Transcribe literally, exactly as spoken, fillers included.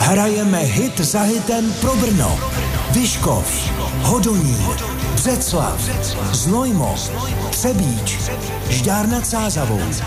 Hrajeme hit za hitem pro Brno, Vyškov, Hodonín, Břeclav, Znojmo, Třebíč, Žďár nad Sázavou,